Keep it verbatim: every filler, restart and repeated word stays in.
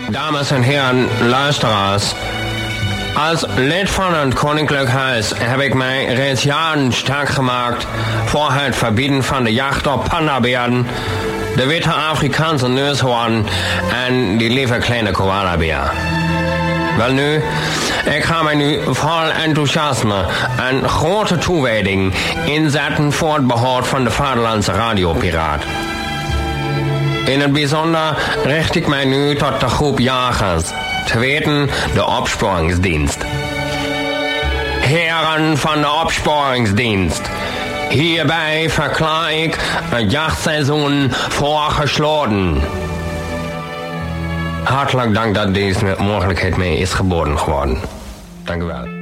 Dames en heren luisteraars. Als lid van het Koninklijk Huis heb ik mij reeds jaren sterk gemaakt voor het verbieden van de jacht op pandabeeren, de witte Afrikaanse neushoorn en die lieve kleine koalabeer. Wel nu, ik ga mij nu vol enthousiasme en grote toewijding inzetten voor het behoud van de Vaderlandse radiopiraat. In het bijzonder richt ik mij nu tot de groep jagers, te weten de opsporingsdienst. Heren van de opsporingsdienst, hierbij verklaar ik het jachtseizoen voor gesloten. Hartelijk dank dat deze mogelijkheid mij is geboden geworden. Dank u wel.